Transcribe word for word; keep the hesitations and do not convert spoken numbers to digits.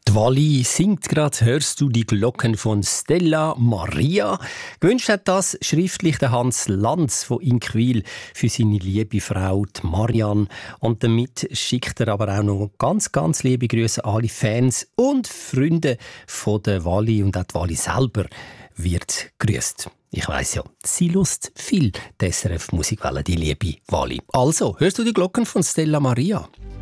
Die Wally singt gerade, hörst du die Glocken von Stella Maria. Gewünscht hat das schriftlich der Hans Lanz von Inkwil für seine liebe Frau, die Marianne. Und damit schickt er aber auch noch ganz, ganz liebe Grüße an alle Fans und Freunde von der Wally. Und auch die Wally selber wird grüßt. Ich weiss ja, sie lust viel die S R F Musikwelle, die liebe Wally. Also, hörst du die Glocken von Stella Maria?